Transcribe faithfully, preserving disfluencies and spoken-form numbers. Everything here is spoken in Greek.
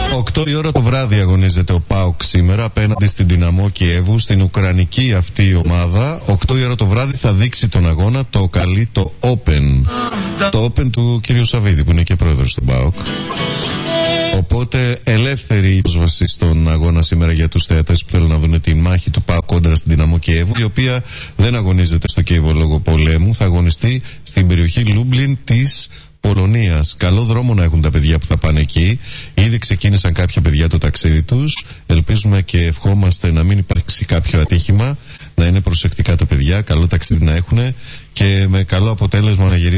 οκτώ η ώρα το βράδυ αγωνίζεται ο ΠΑΟΚ σήμερα απέναντι στην Δυναμό Κιέβου, στην ουκρανική αυτή ομάδα. οκτώ η ώρα το βράδυ θα δείξει τον αγώνα, το καλεί το Open. Το Open του κ. Σαββίδη, που είναι και πρόεδρος του ΠΑΟΚ. Οπότε ελεύθερη η πρόσβαση στον αγώνα σήμερα για τους θεατές που θέλουν να δουν τη μάχη του ΠΑΟΚ κόντρα στην Δυναμό Κιέβου, η οποία δεν αγωνίζεται στο Κίεβο λόγω πολέμου, θα αγωνιστεί στην περιοχή Λούμπλιν της Πολωνίας. Καλό δρόμο να έχουν τα παιδιά που θα πάνε εκεί. Ήδη ξεκίνησαν κάποια παιδιά το ταξίδι τους. Ελπίζουμε και ευχόμαστε να μην υπάρξει κάποιο ατύχημα, να είναι προσεκτικά τα παιδιά, καλό ταξίδι να έχουν και με καλό αποτέλεσμα να γυρίσουν